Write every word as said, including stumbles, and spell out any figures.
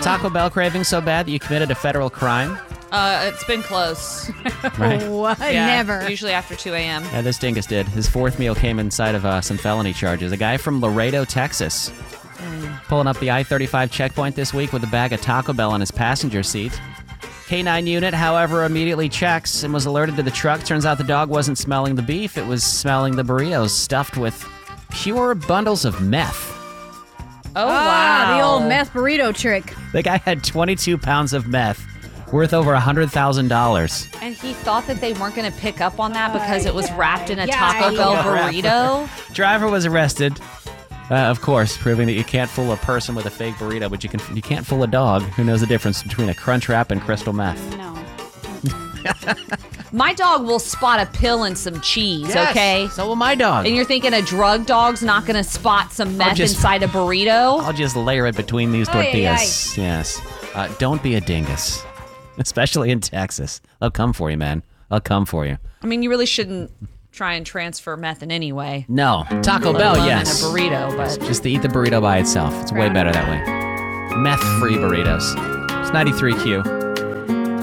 Taco Bell craving so bad that you committed a federal crime? Uh, it's been close. Right. What? Yeah, Never. Usually after two a.m. Yeah, this dingus did. His fourth meal came inside of uh, some felony charges. A guy from Laredo, Texas, mm. pulling up the I thirty-five checkpoint this week with a bag of Taco Bell on his passenger seat. K nine unit, however, immediately checks and was alerted to the truck. Turns out the dog wasn't smelling the beef. It was smelling the burritos stuffed with pure bundles of meth. Oh, ah, wow. The old meth burrito trick. The guy had twenty-two pounds of meth, worth over one hundred thousand dollars. And he thought that they weren't going to pick up on that because Uh, it was yeah. wrapped in a Yeah, Taco Bell yeah. burrito. Driver was arrested, uh, of course, proving that you can't fool a person with a fake burrito, but you can you can't fool a dog who knows the difference between a Crunch Wrap and crystal meth. No. My dog will spot a pill and some cheese, Yes, okay? so will my dog. And you're thinking a drug dog's not going to spot some meth just- inside a burrito? I'll just layer it between these Ay, ay, tortillas. Yes. Uh, don't be a dingus, especially in Texas. I'll come for you, man. I'll come for you. I mean, you really shouldn't try and transfer meth in any way. No. Taco Let Bell, alone yes. in a burrito, but Just to eat the burrito by itself. It's way better that way. Meth-free burritos. It's ninety-three Q.